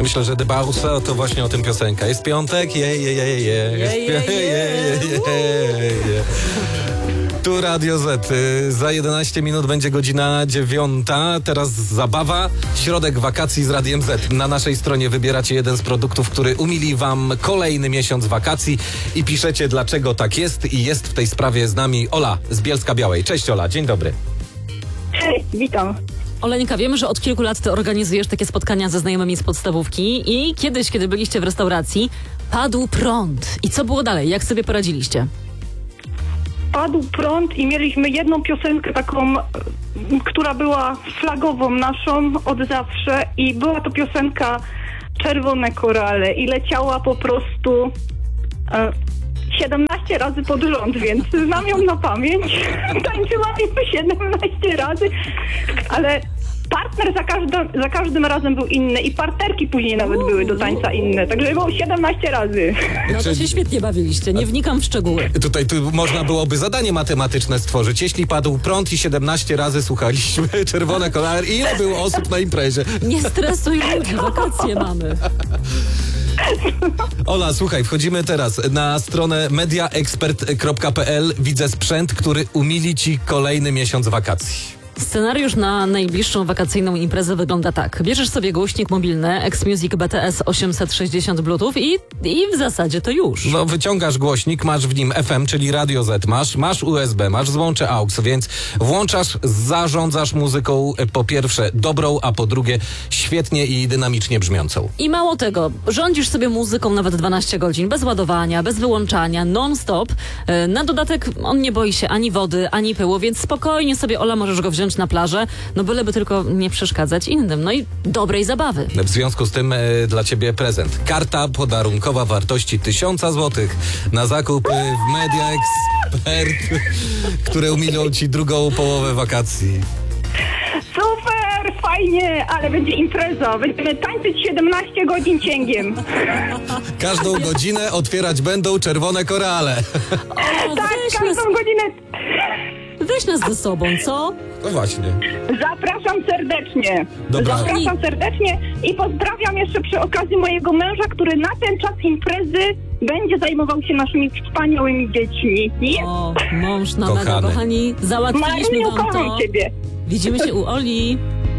Myślę, że Debausa to właśnie o tym piosenka. Jest piątek, Tu Radio Z. Za 11 minut będzie godzina 9. Teraz zabawa. Środek wakacji z Radiem Z. Na naszej stronie wybieracie jeden z produktów, który umili wam kolejny miesiąc wakacji i piszecie, dlaczego tak jest. I jest w tej sprawie z nami Ola z Bielska-Białej. Cześć Ola, dzień dobry. Hej, witam. Oleńka, wiemy, że od kilku lat ty organizujesz takie spotkania ze znajomymi z podstawówki i kiedyś, kiedy byliście w restauracji, padł prąd. I co było dalej? Jak sobie poradziliście? Padł prąd i mieliśmy jedną piosenkę taką, która była flagową naszą od zawsze i była to piosenka Czerwone Korale i leciała po prostu 17 razy pod rząd, więc znam ją na pamięć. Tańczyłam ją 17 razy, ale partner za każdym razem był inny i partnerki później nawet były do tańca inne, także było 17 razy. No to się świetnie bawiliście, nie wnikam w szczegóły. Tutaj można byłoby zadanie matematyczne stworzyć. Jeśli padł prąd i 17 razy słuchaliśmy Czerwone Korale, ile było osób na imprezie? Nie stresuj ludzi, wakacje mamy. Ola, słuchaj, wchodzimy teraz na stronę mediaexpert.pl. Widzę sprzęt, który umili ci kolejny miesiąc wakacji. Scenariusz na najbliższą wakacyjną imprezę wygląda tak. Bierzesz sobie głośnik mobilny X-Music BTS 860 Bluetooth i w zasadzie to już. No, wyciągasz głośnik, masz w nim FM, czyli Radio Z, masz USB, masz złącze AUX, więc włączasz, zarządzasz muzyką po pierwsze dobrą, a po drugie świetnie i dynamicznie brzmiącą. I mało tego, rządzisz sobie muzyką nawet 12 godzin, bez ładowania, bez wyłączania, non-stop. Na dodatek on nie boi się ani wody, ani pyłu, więc spokojnie sobie, Ola, możesz go wziąć na plażę, no byleby tylko nie przeszkadzać innym. No i dobrej zabawy. W związku z tym dla ciebie prezent. Karta podarunkowa wartości 1000 złotych na zakup w Media Expert, które umilą ci drugą połowę wakacji. Super, fajnie, ale będzie impreza. Będziemy tańczyć 17 godzin cięgiem. Każdą godzinę otwierać będą Czerwone Korale. O, Tak, każdą godzinę. weź nas ze sobą, co? No właśnie. Zapraszam serdecznie. Dobra. Zapraszam serdecznie i pozdrawiam jeszcze przy okazji mojego męża, który na ten czas imprezy będzie zajmował się naszymi wspaniałymi dziećmi. O, mąż na mega, Kochany. kochani, załatwiliśmy Maryniu, wam kocham to. ciebie. Widzimy się u Oli.